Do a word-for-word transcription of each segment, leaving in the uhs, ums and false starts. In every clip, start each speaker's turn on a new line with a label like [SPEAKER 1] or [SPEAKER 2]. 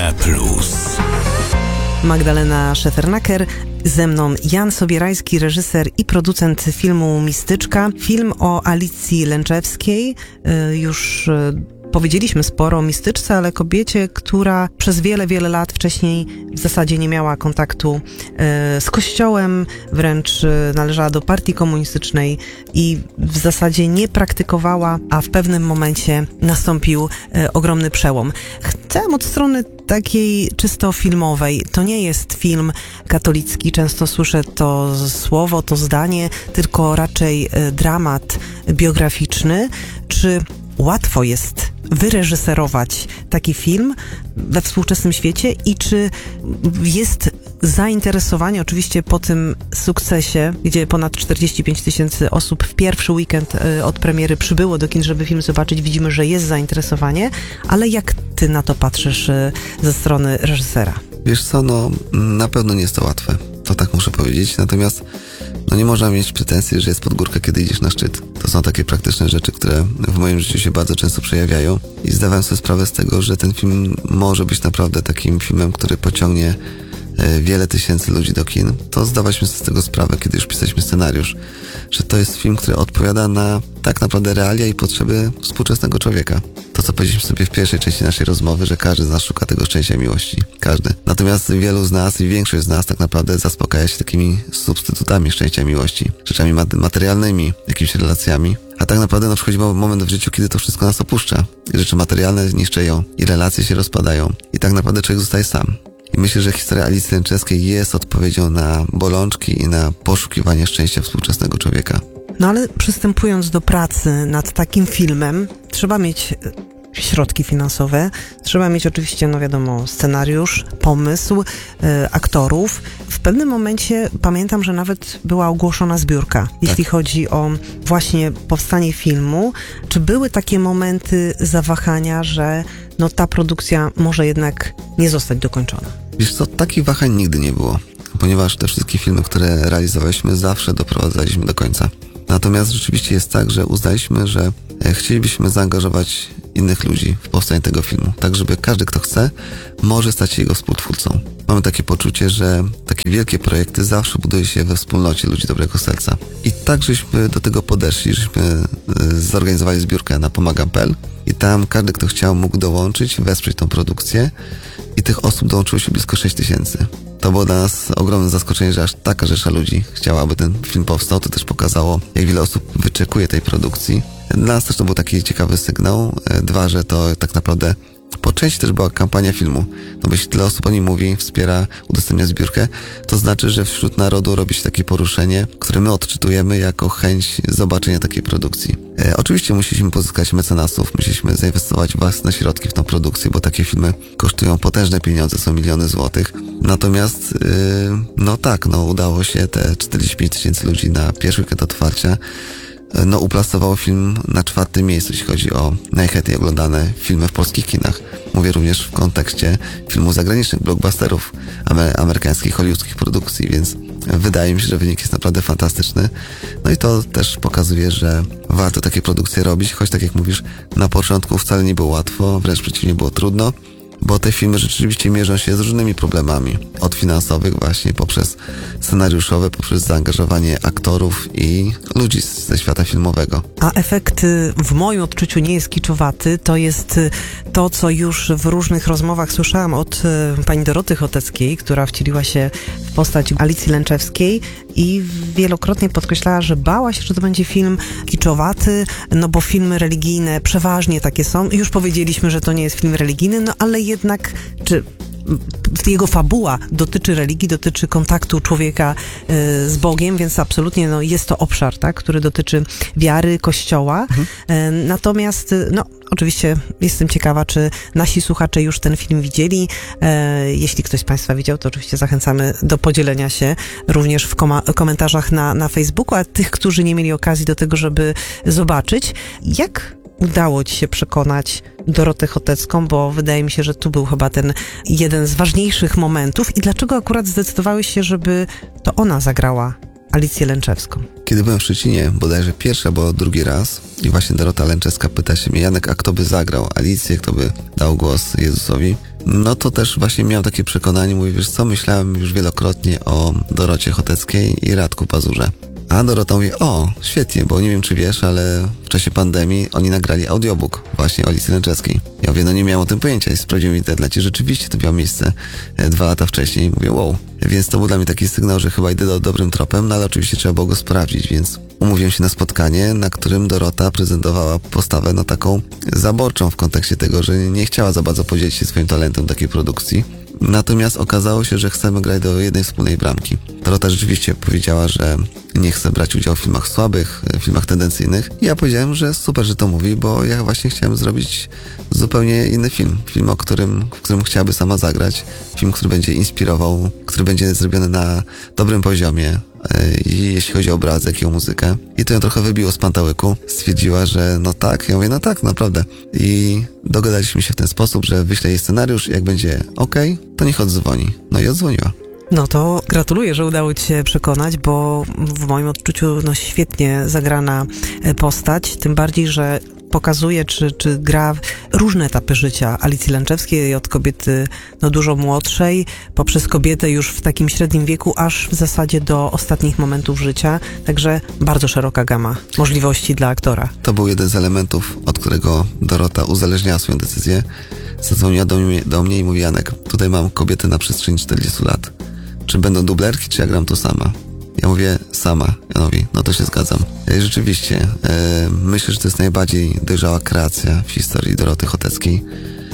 [SPEAKER 1] R P plus.
[SPEAKER 2] Magdalena Szefernaker, ze mną Jan Sobierański, reżyser i producent filmu Mistyczka. Film o Alicji Lęczewskiej. Już powiedzieliśmy sporo o Mistyczce, ale kobiecie, która przez wiele, wiele lat wcześniej w zasadzie nie miała kontaktu z Kościołem, wręcz należała do partii komunistycznej i w zasadzie nie praktykowała, a w pewnym momencie nastąpił ogromny przełom. Chcę od strony takiej czysto filmowej. To nie jest film katolicki, często słyszę to słowo, to zdanie, tylko raczej dramat biograficzny. Czy łatwo jest wyreżyserować taki film we współczesnym świecie i czy jest zainteresowanie, oczywiście po tym sukcesie, gdzie ponad czterdzieści pięć tysięcy osób w pierwszy weekend od premiery przybyło do kin, żeby film zobaczyć, widzimy, że jest zainteresowanie, ale jak ty na to patrzysz ze strony reżysera?
[SPEAKER 3] Wiesz co, no na pewno nie jest to łatwe, to tak muszę powiedzieć, natomiast no nie można mieć pretensji, że jest pod górkę, kiedy idziesz na szczyt. To są takie praktyczne rzeczy, które w moim życiu się bardzo często przejawiają i zdawałem sobie sprawę z tego, że ten film może być naprawdę takim filmem, który pociągnie wiele tysięcy ludzi do kin. To zdawaliśmy sobie z tego sprawę, kiedy już pisaliśmy scenariusz, że to jest film, który odpowiada na tak naprawdę realia i potrzeby współczesnego człowieka. To, co powiedzieliśmy sobie w pierwszej części naszej rozmowy, że każdy z nas szuka tego szczęścia i miłości. Każdy. Natomiast wielu z nas i większość z nas tak naprawdę zaspokaja się takimi substytutami szczęścia i miłości. Rzeczami materialnymi, jakimiś relacjami. A tak naprawdę no, przychodzi moment w życiu, kiedy to wszystko nas opuszcza. I rzeczy materialne niszczeją, i relacje się rozpadają. I tak naprawdę człowiek zostaje sam. I myślę, że historia Alicji Lęczewskiej jest odpowiedzią na bolączki i na poszukiwanie szczęścia współczesnego człowieka.
[SPEAKER 2] No ale przystępując do pracy nad takim filmem, trzeba mieć środki finansowe, trzeba mieć oczywiście, no wiadomo, scenariusz, pomysł, y, aktorów. W pewnym momencie pamiętam, że nawet była ogłoszona zbiórka, tak, jeśli chodzi o właśnie powstanie filmu. Czy były takie momenty zawahania, że no ta produkcja może jednak nie zostać dokończona?
[SPEAKER 3] Wiesz co, takich wahań nigdy nie było, ponieważ te wszystkie filmy, które realizowaliśmy, zawsze doprowadzaliśmy do końca. Natomiast rzeczywiście jest tak, że uznaliśmy, że chcielibyśmy zaangażować innych ludzi w powstanie tego filmu, tak żeby każdy, kto chce, może stać się jego współtwórcą. Mamy takie poczucie, że takie wielkie projekty zawsze buduje się we wspólnocie ludzi dobrego serca. I tak żeśmy do tego podeszli, żeśmy zorganizowali zbiórkę na pomagam kropka p l i tam każdy, kto chciał, mógł dołączyć, wesprzeć tą produkcję i tych osób dołączyło się blisko sześć tysięcy. To było dla nas ogromne zaskoczenie, że aż taka rzesza ludzi chciała, aby ten film powstał. To też pokazało, jak wiele osób wyczekuje tej produkcji. Dla nas też to był taki ciekawy sygnał. Dwa, że to tak naprawdę po części też była kampania filmu. No bo jeśli tyle osób o nim mówi, wspiera, udostępnia zbiórkę, to znaczy, że wśród narodu robi się takie poruszenie, które my odczytujemy jako chęć zobaczenia takiej produkcji. E, oczywiście musieliśmy pozyskać mecenasów, musieliśmy zainwestować własne środki w tą produkcję, bo takie filmy kosztują potężne pieniądze, są miliony złotych. Natomiast, yy, no tak, no udało się te czterdzieści pięć tysięcy ludzi na pierwszy weekend otwarcia no uplasowało film na czwartym miejscu, jeśli chodzi o najchętniej oglądane filmy w polskich kinach. Mówię również w kontekście filmów zagranicznych, blockbusterów amery- amerykańskich, hollywoodzkich produkcji, więc wydaje mi się, że wynik jest naprawdę fantastyczny. No i to też pokazuje, że warto takie produkcje robić, choć tak jak mówisz, na początku wcale nie było łatwo, wręcz przeciwnie, było trudno, bo te filmy rzeczywiście mierzą się z różnymi problemami. Od finansowych właśnie, poprzez scenariuszowe, poprzez zaangażowanie aktorów i ludzi ze świata filmowego.
[SPEAKER 2] A efekt w moim odczuciu nie jest kiczowaty. To jest to, co już w różnych rozmowach słyszałam od pani Doroty Choteckiej, która wcieliła się w postać Alicji Lęczewskiej i wielokrotnie podkreślała, że bała się, że to będzie film kiczowaty, no bo filmy religijne przeważnie takie są. Już powiedzieliśmy, że to nie jest film religijny, no ale jednak, czy jego fabuła dotyczy religii, dotyczy kontaktu człowieka y, z Bogiem, więc absolutnie no, jest to obszar, tak, który dotyczy wiary, Kościoła. Mhm. Y, natomiast, no, oczywiście jestem ciekawa, czy nasi słuchacze już ten film widzieli. Y, jeśli ktoś z Państwa widział, to oczywiście zachęcamy do podzielenia się również w koma- komentarzach na, na Facebooku, a tych, którzy nie mieli okazji do tego, żeby zobaczyć, jak udało Ci się przekonać Dorotę Chotecką, bo wydaje mi się, że tu był chyba ten jeden z ważniejszych momentów. I dlaczego akurat zdecydowałeś się, żeby to ona zagrała Alicję Lęczewską?
[SPEAKER 3] Kiedy byłem w Szczecinie, bodajże pierwszy albo drugi raz i właśnie Dorota Lęczewska pyta się mnie: Janek, a kto by zagrał Alicję, kto by dał głos Jezusowi? no to też właśnie miałem takie przekonanie, mówię, wiesz co, myślałem już wielokrotnie o Dorocie Choteckiej i Radku Pazurze. A Dorota mówi, o, świetnie, bo nie wiem, czy wiesz, ale w czasie pandemii oni nagrali audiobook właśnie o Alicji Lęczewskiej. Ja mówię, no nie miałem o tym pojęcia i sprawdziłem w internecie, rzeczywiście to miało miejsce e, dwa lata wcześniej. Mówię, wow. Więc to był dla mnie taki sygnał, że chyba idę do, dobrym tropem, no ale oczywiście trzeba było go sprawdzić, więc umówiłem się na spotkanie, na którym Dorota prezentowała postawę no taką zaborczą w kontekście tego, że nie chciała za bardzo podzielić się swoim talentem w takiej produkcji. Natomiast okazało się, że chcemy grać do jednej wspólnej bramki. Dorota rzeczywiście powiedziała, że nie chce brać udziału w filmach słabych, w filmach tendencyjnych. I ja powiedziałem, że super, że to mówi, bo ja właśnie chciałem zrobić zupełnie inny film. Film, o którym, w którym chciałaby sama zagrać. Film, który będzie inspirował, który będzie zrobiony na dobrym poziomie. I jeśli chodzi o obrazek i o muzykę. I to ją trochę wybiło z pantałyku. Stwierdziła, że no tak. Ja mówię, no tak, naprawdę. I dogadaliśmy się w ten sposób, że wyślę jej scenariusz i jak będzie okej, to niech oddzwoni. No i oddzwoniła.
[SPEAKER 2] No to gratuluję, że udało ci się przekonać, bo w moim odczuciu no świetnie zagrana postać, tym bardziej, że pokazuje, czy, czy gra różne etapy życia Alicji Lęczewskiej, od kobiety no, dużo młodszej, poprzez kobietę już w takim średnim wieku, aż w zasadzie do ostatnich momentów życia. Także bardzo szeroka gama możliwości dla aktora.
[SPEAKER 3] To był jeden z elementów, od którego Dorota uzależniała swoją decyzję. Zadzwoniła do mnie, do mnie i mówi, Janek, tutaj mam kobietę na przestrzeni czterdziestu lat. Czy będą dublerki, czy ja gram to sama? Ja mówię, sama. Ja mówi, no to się zgadzam. I rzeczywiście, e, myślę, że to jest najbardziej dojrzała kreacja w historii Doroty Choteckiej.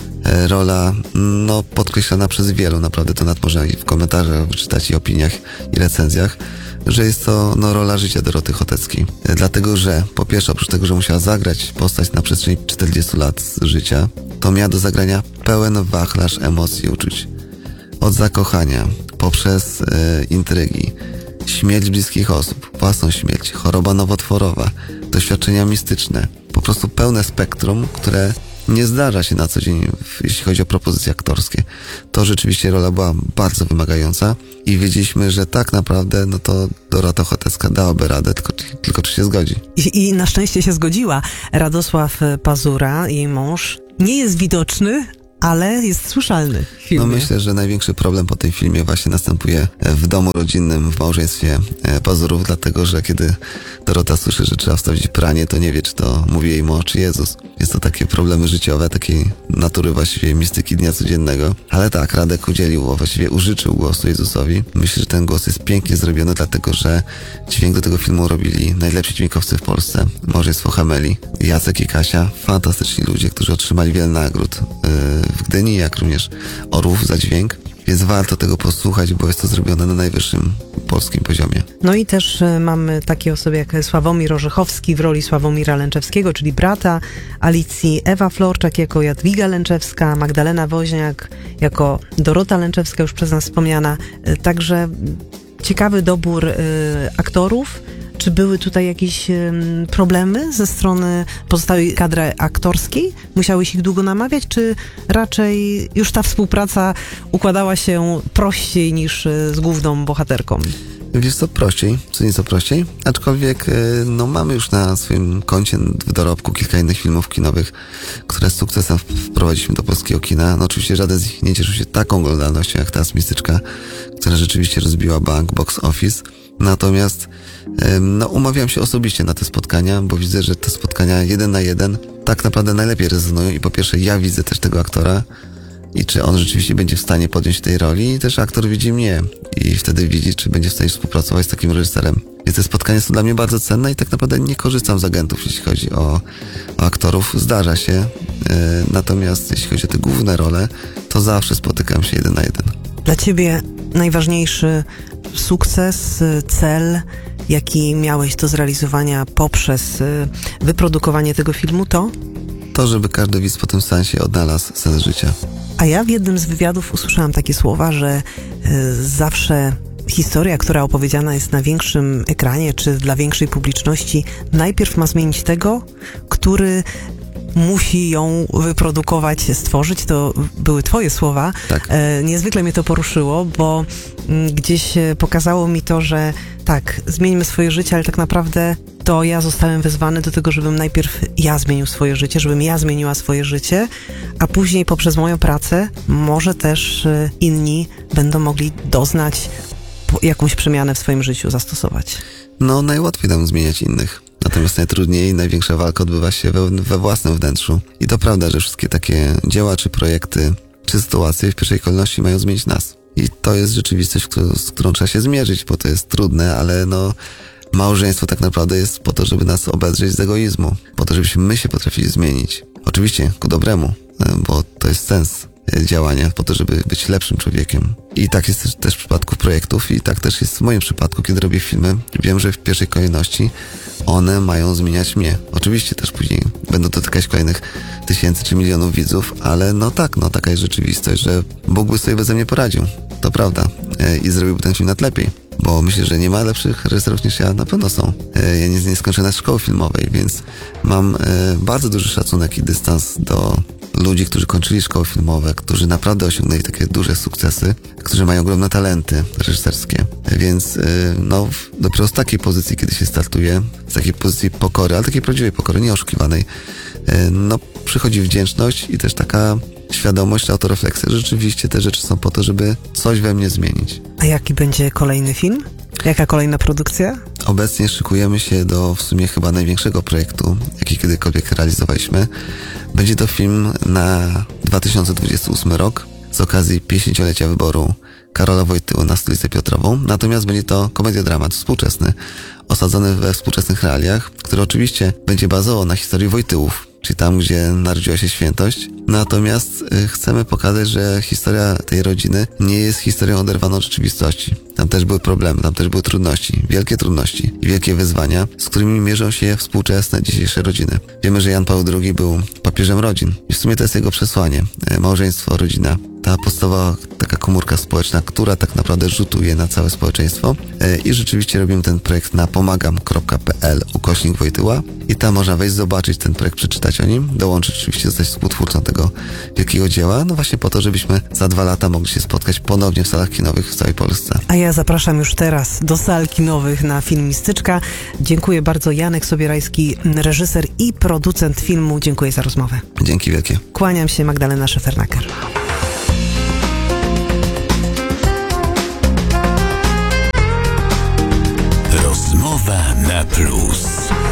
[SPEAKER 3] E, rola, no, podkreślana przez wielu, naprawdę to nawet można i w komentarzach wyczytać i opiniach i recenzjach, że jest to, no, rola życia Doroty Choteckiej. E, dlatego, że po pierwsze, oprócz tego, że musiała zagrać postać na przestrzeni czterdziestu lat życia, to miała do zagrania pełen wachlarz emocji i uczuć. Od zakochania, poprzez e, intrygi, śmierć bliskich osób, własną śmierć, choroba nowotworowa, doświadczenia mistyczne. Po prostu pełne spektrum, które nie zdarza się na co dzień, jeśli chodzi o propozycje aktorskie. To rzeczywiście rola była bardzo wymagająca i wiedzieliśmy, że tak naprawdę no to Dorota Chotecka dałaby radę, tylko, tylko czy się zgodzi.
[SPEAKER 2] I, I na szczęście się zgodziła. Radosław Pazura, jej mąż, nie jest widoczny, ale jest słyszalny w filmie.
[SPEAKER 3] No myślę, że największy problem po tym filmie właśnie następuje w domu rodzinnym, w małżeństwie Pazurów, dlatego, że kiedy Dorota słyszy, że trzeba wstawić pranie, to nie wie, czy to mówi jej mąż, czy Jezus. Jest to takie problemy życiowe, takiej natury właściwie mistyki dnia codziennego. Ale tak, Radek udzielił, właściwie użyczył głosu Jezusowi. Myślę, że ten głos jest pięknie zrobiony, dlatego, że dźwięk do tego filmu robili najlepsi dźwiękowcy w Polsce. Małżeństwo Hameli, Jacek i Kasia, fantastyczni ludzie, którzy otrzymali wiele nagród w Gdyni, jak również Orłów za dźwięk, więc warto tego posłuchać, bo jest to zrobione na najwyższym polskim poziomie.
[SPEAKER 2] No i też mamy takie osoby jak Sławomir Orzechowski w roli Sławomira Lęczewskiego, czyli brata Alicji, Ewa Florczak jako Jadwiga Lęczewska, Magdalena Woźniak jako Dorota Lęczewska, już przez nas wspomniana. Także ciekawy dobór y, aktorów. Czy były tutaj jakieś um, problemy ze strony pozostałej kadry aktorskiej? Musiałeś ich długo namawiać, czy raczej już ta współpraca układała się prościej niż y, z główną bohaterką?
[SPEAKER 3] Wiesz co, prościej, co nieco prościej, aczkolwiek no mamy już na swoim koncie w dorobku kilka innych filmów kinowych, które z sukcesem wprowadziliśmy do polskiego kina. No oczywiście żaden z nich nie cieszył się taką oglądalnością jak ta Mistyczka, która rzeczywiście rozbiła bank, box office. Natomiast no, umawiam się osobiście na te spotkania, bo widzę, że te spotkania jeden na jeden tak naprawdę najlepiej rezonują i po pierwsze ja widzę też tego aktora i czy on rzeczywiście będzie w stanie podjąć tej roli i też aktor widzi mnie i wtedy widzi, czy będzie w stanie współpracować z takim reżyserem. Więc te spotkania są dla mnie bardzo cenne i tak naprawdę nie korzystam z agentów, jeśli chodzi o, o aktorów. Zdarza się, yy, natomiast jeśli chodzi o te główne role, to zawsze spotykam się jeden na jeden.
[SPEAKER 2] Dla ciebie najważniejszy sukces, cel, jaki miałeś do zrealizowania poprzez wyprodukowanie tego filmu, to?
[SPEAKER 3] To, żeby każdy widz po tym seansie odnalazł sens życia.
[SPEAKER 2] A ja w jednym z wywiadów usłyszałam takie słowa, że y, zawsze historia, która opowiedziana jest na większym ekranie, czy dla większej publiczności, najpierw ma zmienić tego, który musi ją wyprodukować, stworzyć. To były twoje słowa.
[SPEAKER 3] Tak.
[SPEAKER 2] E, niezwykle mnie to poruszyło, bo m, gdzieś pokazało mi to, że tak, zmieńmy swoje życie, ale tak naprawdę to ja zostałem wezwany do tego, żebym najpierw ja zmienił swoje życie, żebym ja zmieniła swoje życie, a później poprzez moją pracę może też y, inni będą mogli doznać jakąś przemianę w swoim życiu, zastosować.
[SPEAKER 3] No, najłatwiej nam zmieniać innych. Natomiast najtrudniej, największa walka odbywa się we, we własnym wnętrzu. I to prawda, że wszystkie takie dzieła, czy projekty, czy sytuacje w pierwszej kolejności mają zmienić nas. I to jest rzeczywistość, z którą trzeba się zmierzyć, bo to jest trudne, ale no, małżeństwo tak naprawdę jest po to, żeby nas obedrzeć z egoizmu. Po to, żebyśmy my się potrafili zmienić. Oczywiście ku dobremu, bo to jest sens działania, po to, żeby być lepszym człowiekiem. I tak jest też, też w przypadku projektów i tak też jest w moim przypadku, kiedy robię filmy. Wiem, że w pierwszej kolejności one mają zmieniać mnie. Oczywiście też później będą dotykać kolejnych tysięcy czy milionów widzów, ale no tak, no taka jest rzeczywistość, że Bóg by sobie beze mnie poradził. To prawda. I zrobiłby ten film nawet lepiej. Bo myślę, że nie ma lepszych reżyserów niż ja, na pewno są. Ja nie, nie skończyłem szkoły filmowej, więc mam bardzo duży szacunek i dystans do ludzi, którzy kończyli szkoły filmowe, którzy naprawdę osiągnęli takie duże sukcesy, którzy mają ogromne talenty reżyserskie. Więc no, dopiero z takiej pozycji, kiedy się startuje, z takiej pozycji pokory, ale takiej prawdziwej pokory, nie oszukiwanej, no przychodzi wdzięczność i też taka świadomość, autorefleksja, że rzeczywiście te rzeczy są po to, żeby coś we mnie zmienić.
[SPEAKER 2] A jaki będzie kolejny film? Jaka kolejna produkcja?
[SPEAKER 3] Obecnie szykujemy się do w sumie chyba największego projektu, jaki kiedykolwiek realizowaliśmy. Będzie to film na dwa tysiące dwudziesty ósmy rok z okazji pięćdziesięciolecia wyboru Karola Wojtyły na stolicę Piotrową. Natomiast będzie to komedia-dramat współczesny, osadzony we współczesnych realiach, który oczywiście będzie bazował na historii Wojtyłów, czyli tam, gdzie narodziła się świętość. Natomiast y, chcemy pokazać, że historia tej rodziny nie jest historią oderwaną od rzeczywistości. Tam też były problemy, tam też były trudności, wielkie trudności i wielkie wyzwania, z którymi mierzą się współczesne, dzisiejsze rodziny. Wiemy, że Jan Paweł drugi był papieżem rodzin i w sumie to jest jego przesłanie. Y, małżeństwo, rodzina. Ta podstawowa taka komórka społeczna, która tak naprawdę rzutuje na całe społeczeństwo. Y, I rzeczywiście robimy ten projekt na pomagam kropka p l ukośnik Wojtyła i tam można wejść, zobaczyć ten projekt, przeczytać o nim, dołączyć oczywiście, zostać współtwórcą tego wielkiego dzieła, no właśnie po to, żebyśmy za dwa lata mogli się spotkać ponownie w salach kinowych w całej Polsce.
[SPEAKER 2] A ja zapraszam już teraz do sal kinowych na film Mistyczka. Dziękuję bardzo. Janek Sobierajski, reżyser i producent filmu. Dziękuję za rozmowę.
[SPEAKER 3] Dzięki wielkie.
[SPEAKER 2] Kłaniam się, Magdalena Szefernaker.
[SPEAKER 1] Rozmowa na plus.